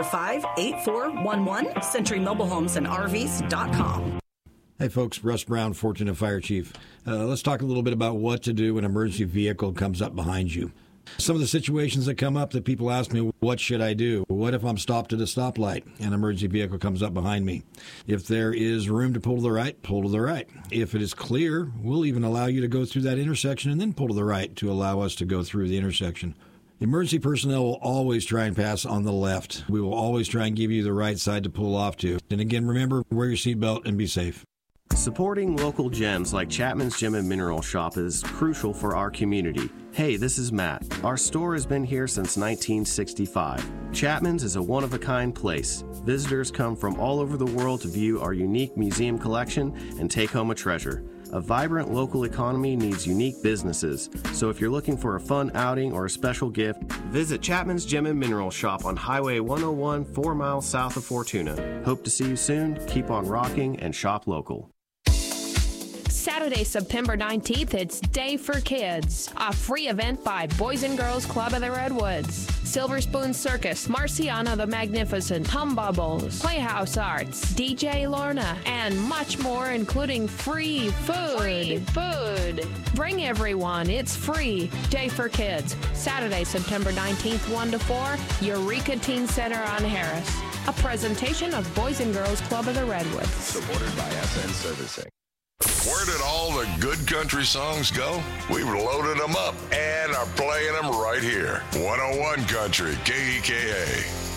58411, CenturyMobileHomesandRVs.com. Hey folks, Russ Brown, Fortuna Fire Chief. Let's talk a little bit about what to do when an emergency vehicle comes up behind you. Some of the situations that come up that people ask me, what should I do? What if I'm stopped at a stoplight and an emergency vehicle comes up behind me? If there is room to pull to the right, pull to the right. If it is clear, we'll even allow you to go through that intersection and then pull to the right to allow us to go through the intersection. Emergency personnel will always try and pass on the left. We will always try and give you the right side to pull off to. And again, remember, wear your seatbelt and be safe. Supporting local gems like Chapman's Gem and Mineral Shop is crucial for our community. Hey, this is Matt. Our store has been here since 1965. Chapman's is a one-of-a-kind place. Visitors come from all over the world to view our unique museum collection and take home a treasure. A vibrant local economy needs unique businesses, so if you're looking for a fun outing or a special gift, visit Chapman's Gem and Mineral Shop on Highway 101, 4 miles south of Fortuna. Hope to see you soon. Keep on rocking and shop local. Saturday, September 19th, it's Day for Kids, a free event by Boys and Girls Club of the Redwoods, Silver Spoon Circus, Marciana the Magnificent, Hum Bubbles, Playhouse Arts, DJ Lorna, and much more, including free food. Bring everyone. It's free. Day for Kids, Saturday, September 19th, 1 to 4, Eureka Teen Center on Harris. A presentation of Boys and Girls Club of the Redwoods. Supported by SN Servicing. Where did all the good country songs go? We've loaded them up and are playing them right here. 101 Country, KEKA.